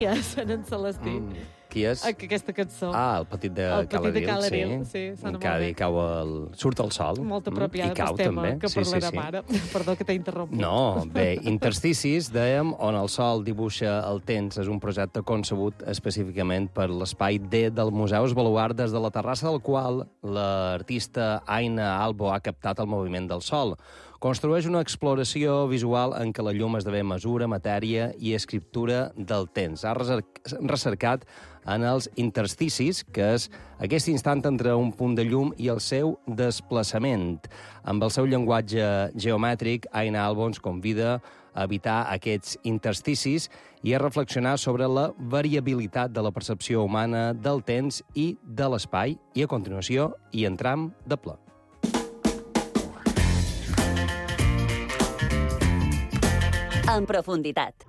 en Celestí. Qui és? Aquesta cançó. El petit de Caladil, sí. Cada dia surt el sol. Molt apropiada pel tema que parlarem ara. Perdó que t'he interromput. No, bé, Intersticis, dèiem, on el sol dibuixa el temps, és un projecte concebut específicament per l'espai D del Museu Esbaluart, des de la terrassa del qual l'artista Aina Albo ha captat el moviment del sol. Construeix una exploració visual en què la llum esdevé mesura, matèria i escriptura del temps. Ha recercat en els intersticis, que és aquest instant entre un punt de llum i el seu desplaçament. Amb el seu llenguatge geomètric, Aina Albo ens convida a evitar aquests intersticis i a reflexionar sobre la variabilitat de la percepció humana del temps i de l'espai. I a continuació hi entram de ple. En profunditat.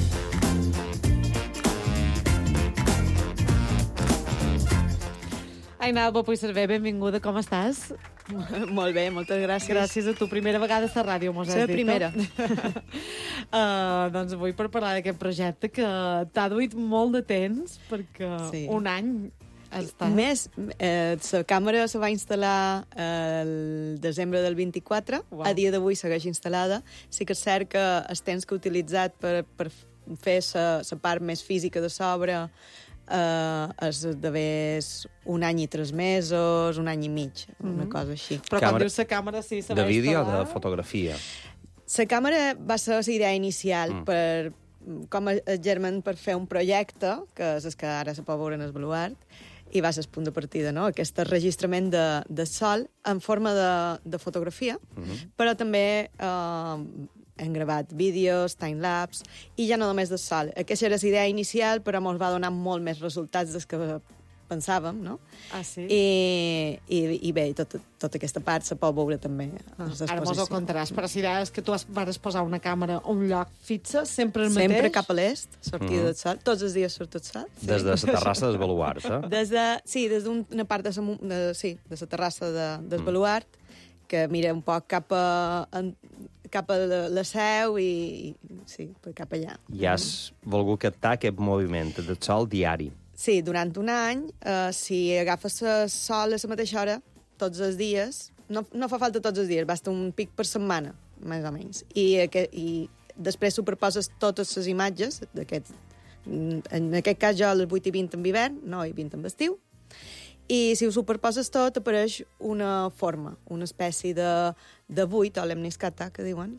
Aina Albo Puigcerver, benvinguda, com estàs? Molt bé, moltes gràcies. Gràcies a tu. Primera vegada a la ràdio, mos has dit. La primera. Doncs avui per parlar d'aquest projecte que t'ha duit molt de temps, perquè un any has estat... Més, la càmera se va instal·lar el desembre del 24, a dia d'avui segueix instal·lada. Sí que és cert que el temps que he utilitzat per fer la part més física de l'obra és d'haver un any i 3 mesos, un any i mig, una cosa així. Però quan dius la càmera, sí, se va instal·lar... De vídeo o de fotografia? La càmera va ser la idea inicial com a germen per fer un projecte, que és el que ara se pot veure en el Baluart, i va ser el punt de partida, no? Aquest enregistrament de sol en forma de fotografia, però també hem gravat vídeos, timelapse, i ja no només de sol. Aquesta era la idea inicial, però ens va donar molt més resultats dels que pensàvem, no? Ah, sí? I bé, tota aquesta part se pot veure també a l'exposició. Ara mos ho contaràs, però si és que tu vas posar una càmera a un lloc fixa, sempre el mateix? Sempre cap a l'est, sortida del sol. Tots els dies surt el sol. Des de la terrassa dels Baluarts, eh? Sí, des d'una part de la terrassa del Baluart, que mira un poc cap a la Seu i sí, cap allà. I has volgut captar aquest moviment del sol diari. Sí, durant un any, si agafes el sol a la mateixa hora, tots els dies, no fa falta tots els dies, basta un pic per setmana, més o menys. I després superposes totes les imatges d'aquests. En aquest cas jo a les 8 i 20 en hivern, 9 i 20 en estiu, i si ho superposes tot apareix una forma, una espècie de buit, o lemniscata, que diuen,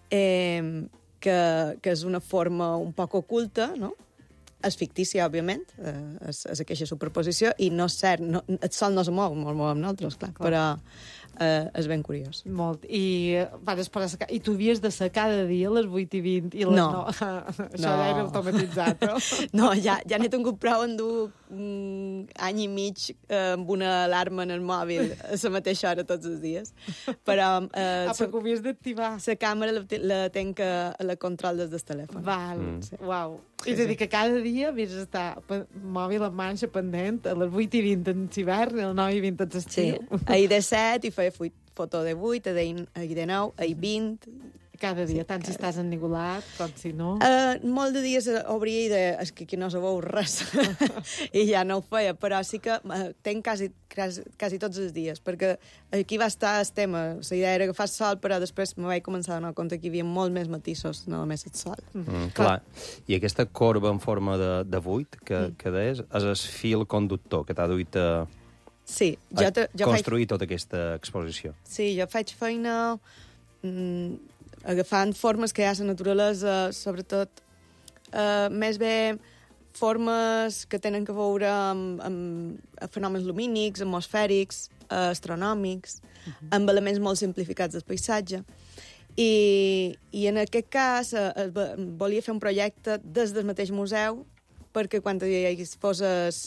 que és una forma un poc oculta, no? És fictícia, òbviament, és aquesta superposició, i no és cert, el sol no es mou, ens movem nosaltres, clar, però és ben curiós. Molt. I tu havies de ser cada dia a les 8 i 20 i les 9? Això ja era automatitzat, no? No, ja n'he tingut prou en dur un any i mig amb una alarma en el mòbil a la mateixa hora tots els dies. Però perquè ho havies d'activar. La càmera la tenc a la control des del telèfon. Val, uau. És a dir, que cada dia havies d'estar mòbil en manxa pendent a les 8 i 20 en hivern i a les 9 i 20 en estiu. Sí, ahir de 7 i feia foto de 8, ahir de 9, ahir 20... Cada dia, tant si estàs ennigolat com si no... Molt de dies obria i és que aquí no se veu res. I ja no ho feia, però sí que tenc quasi tots els dies, perquè aquí va estar el tema. La idea era agafar el sol, però després me vaig començar a donar compte que hi havia molt més matisos, no només el sol. Clar. I aquesta corba en forma de buit que deies, és el fil conductor que t'ha duit a construir tota aquesta exposició. Sí, jo faig feina agafant formes que hi ha a la naturalesa, sobretot més bé formes que tenen que veure amb fenòmens lumínics, atmosfèrics, astronòmics, amb elements molt simplificats del paisatge. I en aquest cas volia fer un projecte des del mateix museu perquè quan hi fos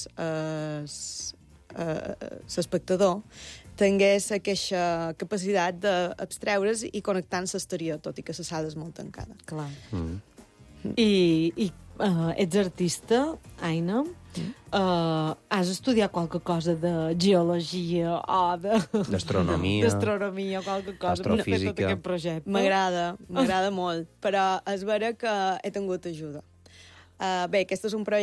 l'espectador tingués aquesta capacitat d'abstreure's i connectar-se a l'exterior, tot i que la sala és molt tancada. Clar. I ets artista, Aina? Has estudiat qualque cosa de geologia o d'astronomia? D'astronomia o qualque cosa per fer tot aquest projecte? M'agrada molt, però és vera que he tingut ajuda. Bé, aquest és un projecte